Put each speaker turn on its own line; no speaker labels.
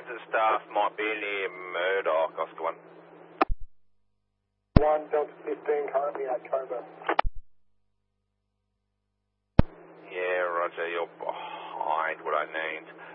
the staff might be near Murdoch, Oscar 1.
1 Delta 15, currently at Cobra.
Yeah, roger, you're behind what I need.